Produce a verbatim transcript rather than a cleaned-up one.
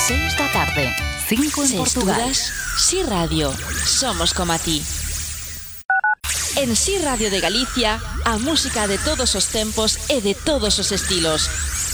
seis da tarde, cinco en Se Portugal. estudas, Si Radio, somos como a ti. En Si Radio de Galicia, a música de todos os tempos e de todos os estilos.